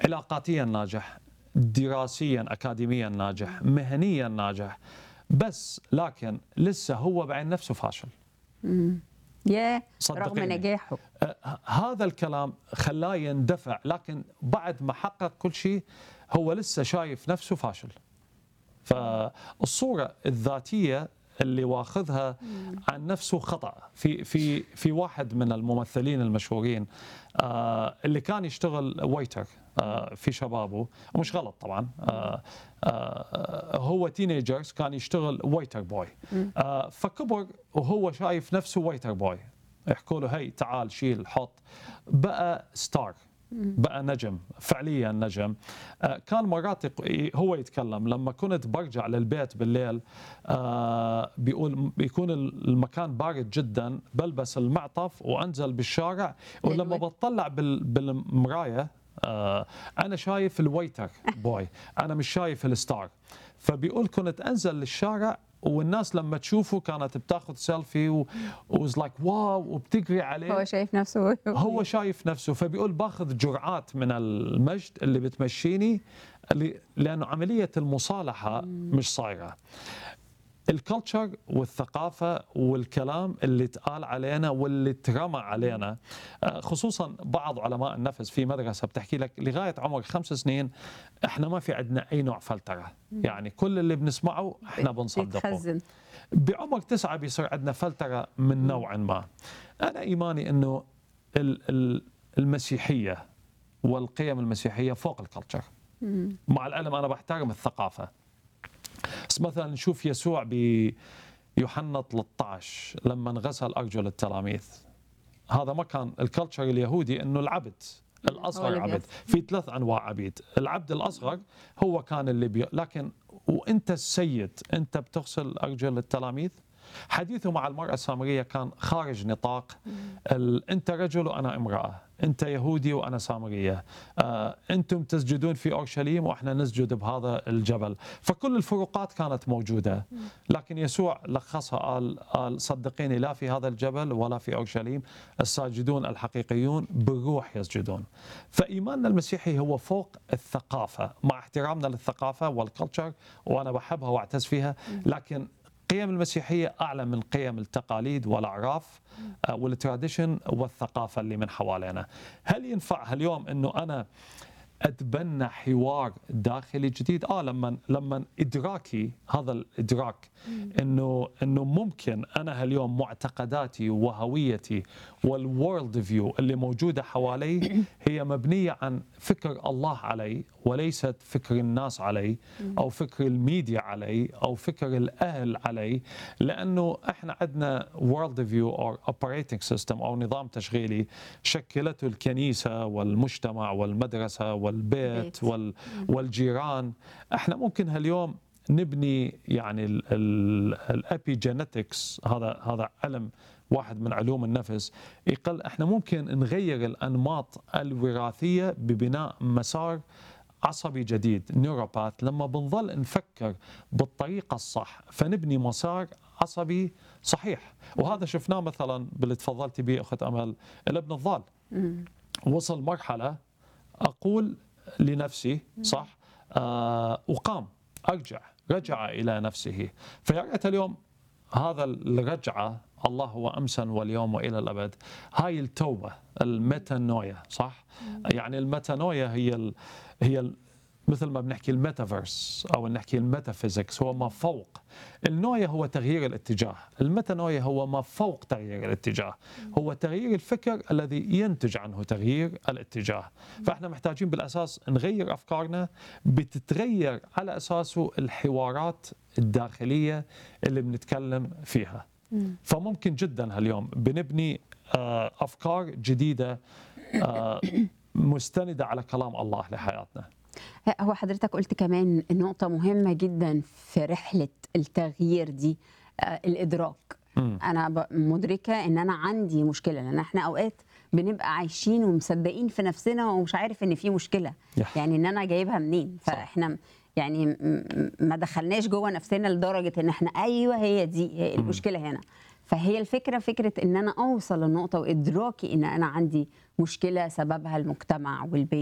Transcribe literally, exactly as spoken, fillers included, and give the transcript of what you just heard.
علاقاتيا ناجح، دراسيا أكاديميا ناجح، مهنيا ناجح، بس لكن لسه هو بعين نفسه فاشل. امم ياه رغم صدقيني. نجاحه. آه، هذا الكلام خلاه يندفع، لكن بعد ما حقق كل شيء هو لسه شايف نفسه فاشل. فالصورة الذاتية اللي واخذها عن نفسه خطأ. في في في واحد من الممثلين المشهورين آه اللي كان يشتغل ويتر آه في شبابه، ومش غلط طبعا، آه آه هو تينيجرز كان يشتغل ويتر بوي، آه فكبر وهو شايف نفسه ويتر بوي، يحكوا له هي تعال شيل حط، بقى ستار، بقى نجم، فعليا نجم. آه كان مرات هو يتكلم لما كنت برجع للبيت بالليل، آه بيقول بيكون المكان بارد جدا، بلبس المعطف وانزل بالشارع، ولما بطلع بالمرايه آه انا شايف الويتر بوي، انا مش شايف الستار. فبيقول كنت انزل للشارع والناس لما تشوفه كانت بتاخذ سيلفي وز لايك واو وبتجري عليه، هو شايف نفسه هو شايف نفسه. فبيقول باخذ جرعات من المجد اللي بتمشيني، لانه عمليه المصالحه مش صايره. الكلتشر والثقافة والكلام اللي اتقال علينا واللي اترمى علينا، خصوصا بعض علماء النفس في مدرسة بتحكي لك لغاية عمر خمس سنين احنا ما في عندنا أي نوع فلترة، يعني كل اللي بنسمعه احنا بنصدقه. بعمر تسعة بيصير عندنا فلترة من نوع ما. أنا إيماني أنه المسيحية والقيم المسيحية فوق الكلتشر. مع العلم أنا بحترم الثقافة، بس مثلا نشوف يسوع بيوحنا ثلاثة عشر لما غسل أرجل التلاميذ، هذا ما كان الكلتشر اليهودي انه العبد الاصغر عبد، في ثلاث انواع عبيد، العبد الاصغر هو كان اللي بي... لكن وانت السيد انت بتغسل ارجل التلاميذ. حديثه مع المرأة السامرية كان خارج نطاق ال... انت رجل وانا امرأة، انت يهودي وانا سامرية، آه، انتم تسجدون في اورشليم واحنا نسجد بهذا الجبل. فكل الفروقات كانت موجودة، لكن يسوع لخصها قال, قال صدقيني لا في هذا الجبل ولا في اورشليم الساجدون الحقيقيون بالروح يسجدون. فايماننا المسيحي هو فوق الثقافة، مع احترامنا للثقافة والكلتشر وانا بحبها واعتز فيها، لكن قيم المسيحية أعلى من قيم التقاليد والأعراف والتراديشن والثقافة اللي من حوالينا. هل ينفع اليوم أنه أنا أتبنى حوار داخلي جديد؟ آه لما لما إدراكي هذا الإدراك إنه إنه ممكن أنا اليوم معتقداتي وهويتي والورلد فيو اللي موجودة حوالي هي مبنية عن فكر الله علي وليست فكر الناس علي أو فكر الميديا علي أو فكر الأهل علي، لأنه إحنا عندنا world view أو operating system أو نظام تشغيلي شكلته الكنيسة والمجتمع والمدرسة والبيت وال والجيران. إحنا ممكن هاليوم نبني يعني الابيجينيتكس، هذا هذا علم واحد من علوم النفس، يقول احنا ممكن نغير الانماط الوراثيه ببناء مسار عصبي جديد نيوروباث، لما بنظل نفكر بالطريقه الصح فنبني مسار عصبي صحيح. وهذا شفناه مثلا باللي تفضلتي به اخت امل، الابن الضال وصل مرحله اقول لنفسي صح آه وقام ارجع رجع الى نفسه. فيا ريت اليوم هذا الرجعه، الله هو امسا واليوم والى الابد، هاي التوبه الميتانويا صح؟ يعني الميتانويا هي ال هي ال مثل ما بنحكي الميتافيرس او نحكي الميتافيزيكس، هو ما فوق. النويا هو تغيير الاتجاه، الميتانويا هو ما فوق تغيير الاتجاه، هو تغيير الفكر الذي ينتج عنه تغيير الاتجاه. فاحنا محتاجين بالاساس نغير افكارنا، بتتغير على اساسه الحوارات الداخليه اللي بنتكلم فيها. فممكن جدا هاليوم بنبني افكار جديده مستندة على كلام الله لحياتنا. هو حضرتك قلت كمان نقطة مهمة جدا في رحلة التغيير دي، الإدراك. م. أنا مدركة إن أنا عندي مشكلة، لأن إحنا أوقات بنبقى عايشين ومصدقين في نفسنا ومش عارف إن في مشكلة، يح. يعني إن أنا جايبها منين؟ فإحنا يعني ما دخلناش جوه نفسنا لدرجة إن إحنا أيوة هي دي المشكلة هنا. فهي الفكرة فكرة إن أنا أوصل للنقطة وإدراكي إن أنا عندي مشكلة سببها المجتمع والبيت.